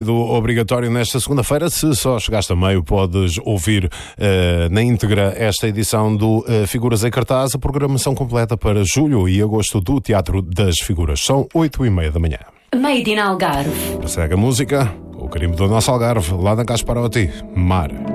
Obrigatório nesta segunda-feira. Se só chegaste a meio, podes ouvir na íntegra esta edição do Figuras em Cartaz, a programação completa para julho e agosto do Teatro das Figuras. São 8h30 da manhã. Made in Algarve. Segue a música, o carimbo do nosso Algarve, lá na Gasparotti, Mar.